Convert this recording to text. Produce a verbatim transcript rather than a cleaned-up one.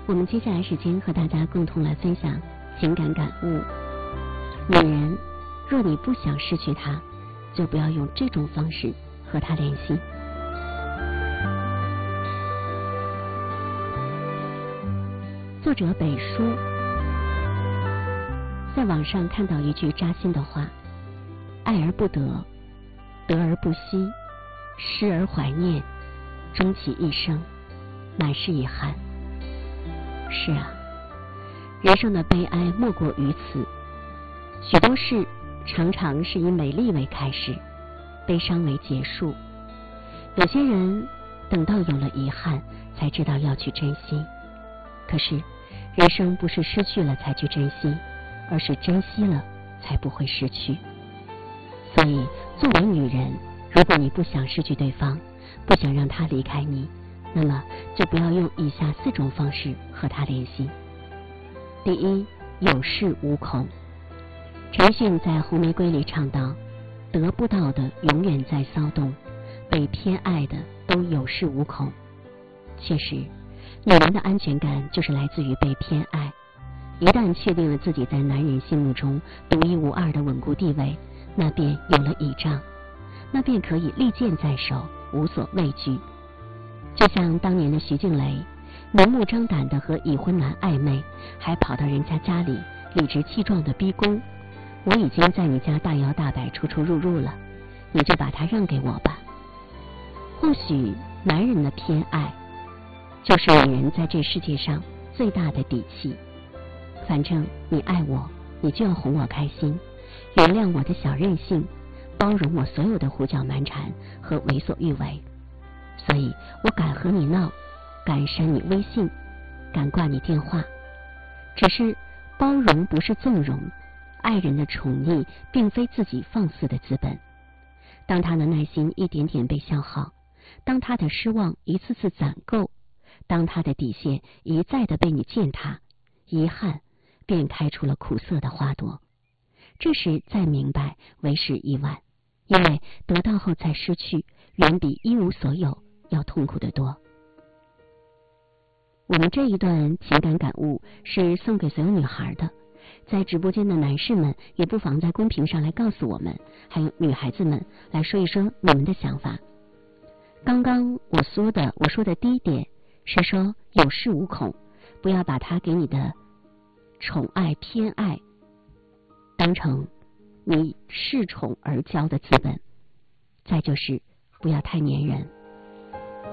我们接下来时间和大家共同来分享情感感悟。女人，若你不想失去他，就不要用这种方式和他联系。作者北叔在网上看到一句扎心的话：爱而不得，得而不惜，失而怀念，终其一生，满是遗憾。是啊，人生的悲哀莫过于此。许多事常常是以美丽为开始，悲伤为结束。有些人等到有了遗憾，才知道要去珍惜。可是人生不是失去了才去珍惜，而是珍惜了才不会失去。所以作为女人，如果你不想失去对方，不想让他离开你，那么就不要用以下四种方式和他联系。第一，有恃无恐。陈奕迅在《红玫瑰》里唱道：得不到的永远在骚动，被偏爱的都有恃无恐。确实，女人的安全感就是来自于被偏爱。一旦确定了自己在男人心目中独一无二的稳固地位，那便有了倚仗，那便可以利剑在手，无所畏惧。就像当年的徐静蕾，明目张胆的和已婚男暧昧，还跑到人家家里理直气壮的逼宫：我已经在你家大摇大摆出出入入了，你就把他让给我吧。或许男人的偏爱就是女人在这世界上最大的底气。反正你爱我，你就要哄我开心，原谅我的小任性，包容我所有的胡搅蛮缠和为所欲为。所以我敢和你闹，敢删你微信，敢挂你电话。只是包容不是纵容，爱人的宠溺并非自己放肆的资本。当他的耐心一点点被消耗，当他的失望一次次攒够，当他的底线一再的被你践踏，遗憾便开出了苦涩的花朵。这时再明白为时已晚，因为得到后再失去，远比一无所有要痛苦得多。我们这一段情感感悟是送给所有女孩的，在直播间的男士们也不妨在公屏上来告诉我们，还有女孩子们来说一说你们的想法。刚刚我说的我说的第一点是说有恃无恐，不要把他给你的宠爱偏爱当成你恃宠而骄的资本。再就是不要太粘人。